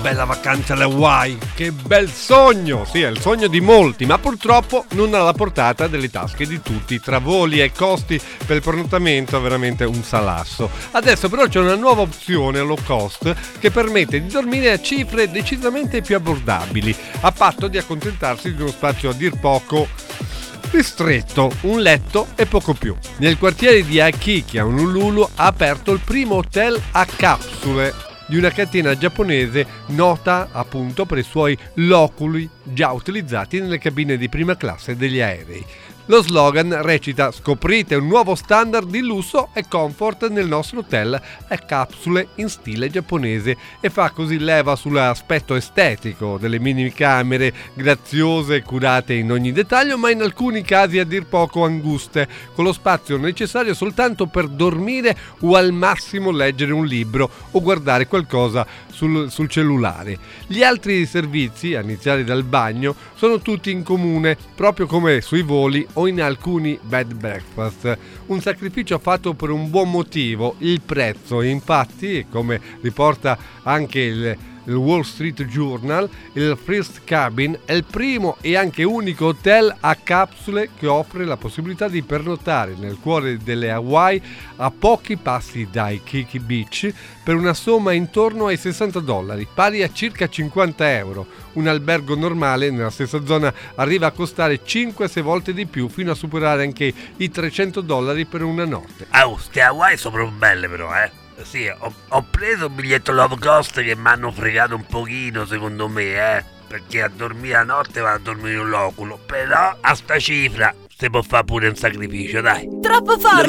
bella vacanza alle Hawaii, che bel sogno! Sì, è il sogno di molti, ma purtroppo non alla portata delle tasche di tutti. Tra voli e costi per il pernottamento è veramente un salasso. Adesso però c'è una nuova opzione low cost che permette di dormire a cifre decisamente più abbordabili, a patto di accontentarsi di uno spazio a dir poco ristretto, un letto e poco più. Nel quartiere di Aikiki a Honolulu ha aperto il primo hotel a capsule di una catena giapponese nota appunto per i suoi loculi già utilizzati nelle cabine di prima classe degli aerei. Lo slogan recita: scoprite un nuovo standard di lusso e comfort nel nostro hotel a capsule in stile giapponese, e fa così leva sull'aspetto estetico delle minicamere graziose e curate in ogni dettaglio, ma in alcuni casi a dir poco anguste, con lo spazio necessario soltanto per dormire o al massimo leggere un libro o guardare qualcosa sul cellulare. Gli altri servizi, a iniziare dal bagno, sono tutti in comune, proprio come sui voli o in alcuni bed breakfast. Un sacrificio fatto per un buon motivo, il prezzo. Infatti, come riporta anche il Wall Street Journal, il First Cabin è il primo e anche unico hotel a capsule che offre la possibilità di pernottare nel cuore delle Hawaii, a pochi passi dai Kiki Beach, per una somma intorno ai $60, pari a circa 50 euro. Un albergo normale nella stessa zona arriva a costare 5-6 volte di più, fino a superare anche i $300 per una notte. Ste Hawaii sono proprio belle però, Sì, ho preso un biglietto low cost che mi hanno fregato un pochino, secondo me, perché a dormire la notte vado a dormire in un loculo, però a sta cifra si può fare pure un sacrificio, dai. Troppo forte!